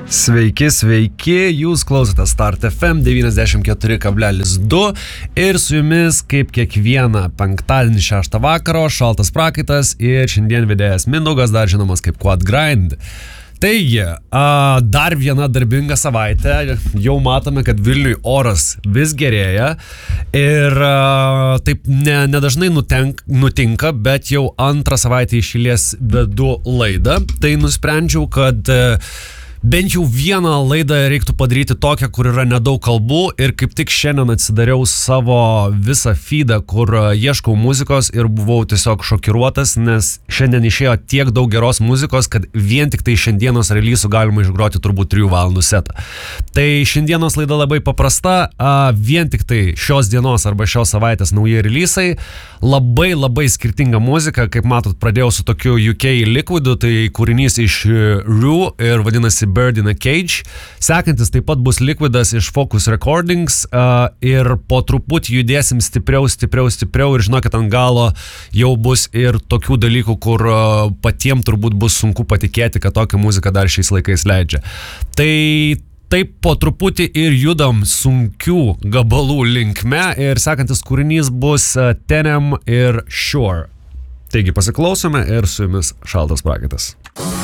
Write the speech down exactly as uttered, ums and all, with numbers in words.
Sveiki, sveiki, jūs klausote Start F M devyniasdešimt keturi kablelis du ir su jumis kaip kiekvieną penktadienį šeštą vakaro Šaltas prakaitas ir šiandien vedėjas Mindaugas, dar žinomas kaip Quad Grind. Taigi, dar viena darbinga savaitė, jau matome, kad Vilniui oras vis gerėja ir taip ne, nedažnai nutenk, nutinka, bet jau antrą savaitę iš eilės vedu laidą, tai nusprendžiau, kad bent jau vieną laidą reiktų padaryti tokią, kur yra nedaug kalbų ir kaip tik šiandien atsidariau savo visą feedą, kur ieškau muzikos ir buvau tiesiog šokiruotas, nes šiandien išėjo tiek daug geros muzikos, kad vien tik tai šiandienos release'ų galima išgroti turbūt trijų valandų setą. Tai šiandienos laida labai paprasta, vien tik tai šios dienos arba šios savaitės nauji release'ai, labai labai skirtinga muzika, kaip matot, pradėjau su tokiu U K Liquidu, tai kūrinys iš Rue ir vadinasi Bird in a Cage. Sekantis taip pat bus Liquidas iš Focus Recordings uh, ir po truputį judėsim stipriau, stipriau, stipriau ir žinokit, ant galo jau bus ir tokių dalykų, kur uh, patiem turbūt bus sunku patikėti, kad tokią muziką dar šiais laikais leidžia. Tai taip po truputį ir judam sunkių gabalų linkme ir sekantis kūrinys bus uh, Tenem ir Shore. Taigi pasiklausome ir su jumis Šaltas prakaitas.